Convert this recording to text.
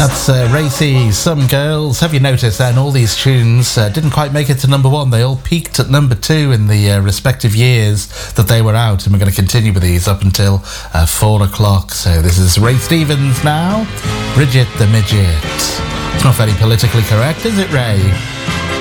That's Racy, Some Girls. Have you noticed then all these tunes didn't quite make it to number one? They all peaked at number two in the respective years that they were out, and we're going to continue with these up until 4 o'clock. So this is Ray Stevens now, Bridget the Midget. It's not very politically correct, is it, Ray?